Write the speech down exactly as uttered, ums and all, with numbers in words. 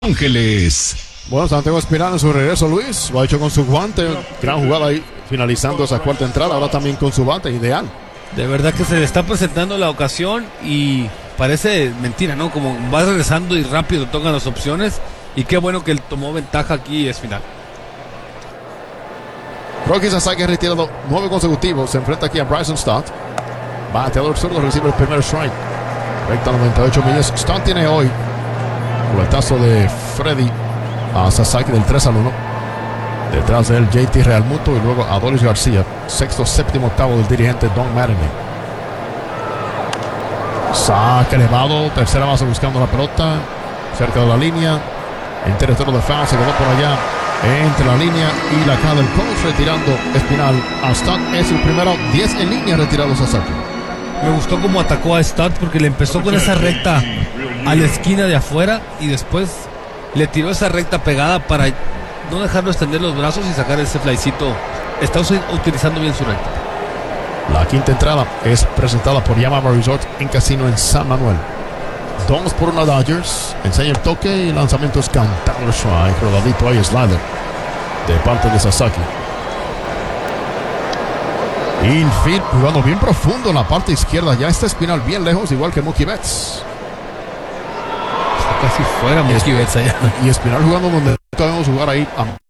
Ángeles. Bueno, Santiago Espinal en su regreso, Luis, lo ha hecho con su guante, gran jugada ahí, finalizando esa cuarta entrada, ahora también con su bate, ideal. De verdad que se le está presentando la ocasión y parece mentira, ¿no? Como va regresando y rápido tocan las opciones, y qué bueno que él tomó ventaja aquí, es final. Rocky Sasaki ha retirado nueve consecutivos, se enfrenta aquí a Bryson Stott. Bateador zurdo, recibe el primer strike. Recta noventa y ocho millas. Stott tiene hoy vueltazo de Freddy a Sasaki del tres al uno. Detrás de él J T Realmuto y luego Adolis García. Sexto, séptimo, octavo del dirigente Don Marini. Saque elevado, tercera base buscando la pelota, cerca de la línea, en territorio de foul, se quedó por allá entre la línea y la cara del coach, retirando Espinal a Stott. Es el primero, diez en línea retirados a Sasaki. Me gustó cómo atacó a Stott porque le empezó con esa recta a la esquina de afuera y después le tiró esa recta pegada para no dejarlo extender los brazos y sacar ese flycito. Está utilizando bien su recta. La quinta entrada es presentada por Yamaha Resort en Casino en San Manuel. Dos por una Dodgers. Enseña el toque y el lanzamiento es cantado strike. Rodadito ahí, slider de parte de Sasaki. Infield jugando bien profundo en la parte izquierda. Ya está Espinal bien lejos, igual que Mookie Betts. Está casi fuera Mookie Betts allá. Y Espinal jugando donde debemos jugar ahí a